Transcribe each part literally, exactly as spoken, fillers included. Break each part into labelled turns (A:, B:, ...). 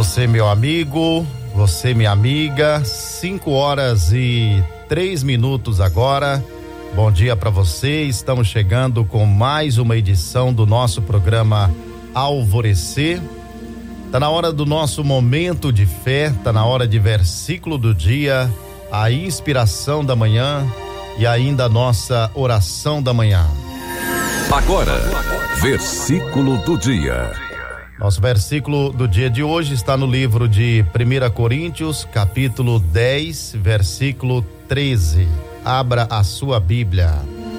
A: Você, meu amigo, você, minha amiga, cinco horas e três minutos agora. Bom dia para você. Estamos chegando com mais uma edição do nosso programa Alvorecer. Tá na hora do nosso momento de fé, tá na hora de versículo do dia, a inspiração da manhã e ainda a nossa oração da manhã.
B: Agora, versículo do dia.
A: Nosso versículo do dia de hoje está no livro de primeira Coríntios, capítulo dez, versículo treze. Abra a sua Bíblia.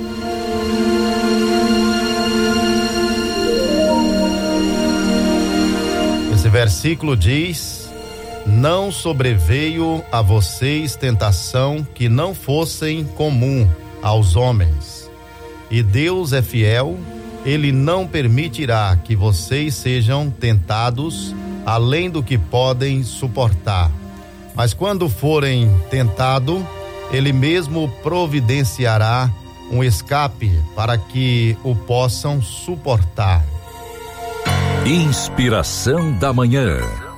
A: Esse versículo diz: não sobreveio a vocês tentação que não fossem comum aos homens. E Deus é fiel, Ele não permitirá que vocês sejam tentados além do que podem suportar. Mas quando forem tentados, Ele mesmo providenciará um escape para que o possam suportar.
B: Inspiração da manhã.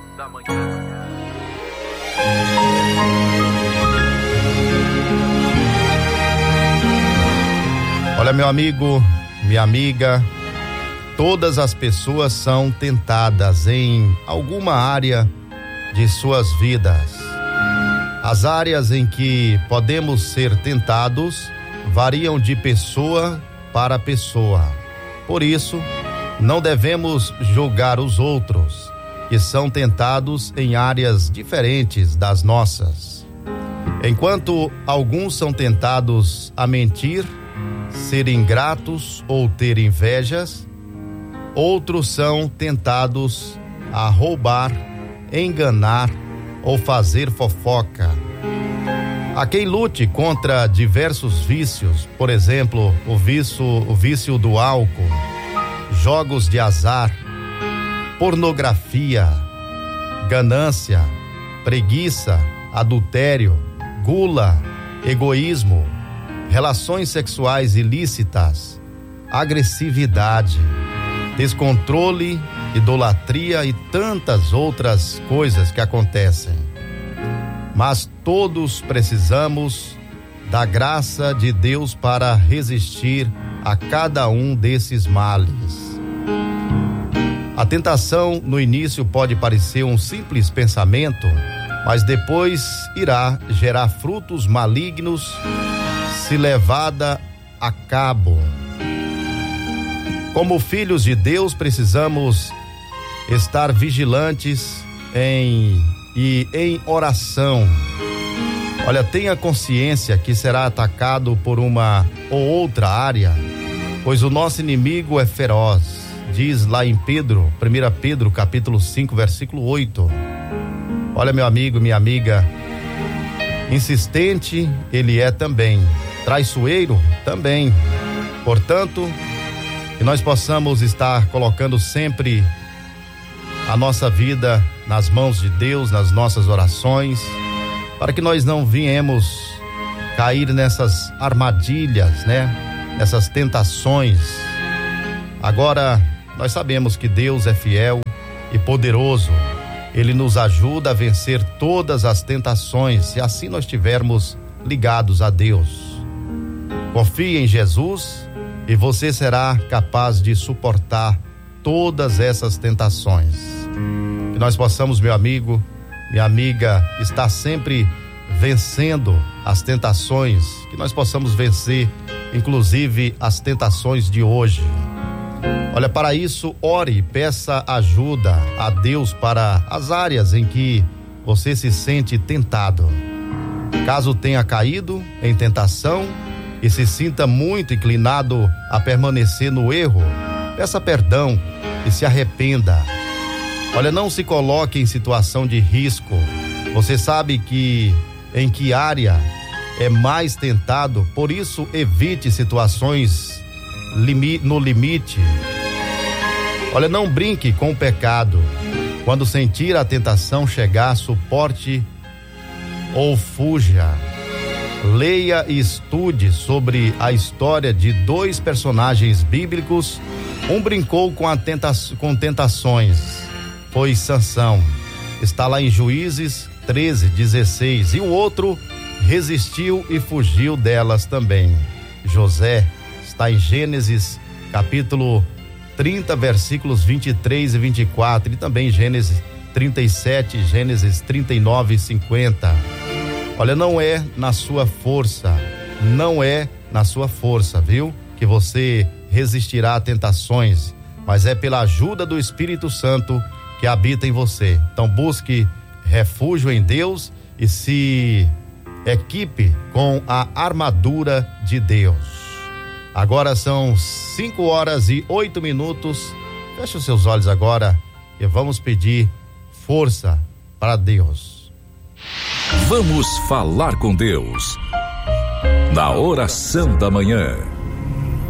A: Olha, meu amigo, minha amiga, todas as pessoas são tentadas em alguma área de suas vidas. As áreas em que podemos ser tentados variam de pessoa para pessoa. Por isso, não devemos julgar os outros que são tentados em áreas diferentes das nossas. Enquanto alguns são tentados a mentir, ser ingratos ou ter invejas, outros são tentados a roubar, enganar ou fazer fofoca. Há quem lute contra diversos vícios, por exemplo, o vício, o vício do álcool, jogos de azar, pornografia, ganância, preguiça, adultério, gula, egoísmo, relações sexuais ilícitas, agressividade, descontrole, idolatria e tantas outras coisas que acontecem. Mas todos precisamos da graça de Deus para resistir a cada um desses males. A tentação no início pode parecer um simples pensamento, mas depois irá gerar frutos malignos se levada a cabo. Como filhos de Deus, precisamos estar vigilantes em, e em oração. Olha, tenha consciência que será atacado por uma ou outra área, pois o nosso inimigo é feroz. Diz lá em Pedro, primeira Pedro, capítulo cinco, versículo oito. Olha, meu amigo, minha amiga, insistente ele é também, traiçoeiro também. Portanto, que nós possamos estar colocando sempre a nossa vida nas mãos de Deus, nas nossas orações, para que nós não venhamos cair nessas armadilhas, né? Nessas tentações. Agora, nós sabemos que Deus é fiel e poderoso. Ele nos ajuda a vencer todas as tentações, se assim nós estivermos ligados a Deus. Confie em Jesus e você será capaz de suportar todas essas tentações. Que nós possamos, meu amigo, minha amiga, estar sempre vencendo as tentações, que nós possamos vencer, inclusive, as tentações de hoje. Olha, para isso, ore e peça ajuda a Deus para as áreas em que você se sente tentado. Caso tenha caído em tentação e se sinta muito inclinado a permanecer no erro, peça perdão e se arrependa. Olha, não se coloque em situação de risco. Você sabe que em que área é mais tentado, por isso evite situações limi- no limite. Olha, não brinque com o pecado. Quando sentir a tentação chegar, suporte ou fuja. Leia e estude sobre a história de dois personagens bíblicos. Um brincou com, a tenta- com tentações, foi Sansão. está lá em Juízes treze, dezesseis. E o outro resistiu e fugiu delas também. José está em Gênesis capítulo trinta, versículos vinte e três e vinte e quatro, e também Gênesis trinta e sete, Gênesis trinta e nove e cinquenta. Olha, não é na sua força, não é na sua força, viu? Que você resistirá a tentações, mas é pela ajuda do Espírito Santo que habita em você. Então busque refúgio em Deus e se equipe com a armadura de Deus. Agora são cinco horas e oito minutos. Feche os seus olhos agora e vamos pedir força para Deus.
B: Vamos falar com Deus na oração da manhã.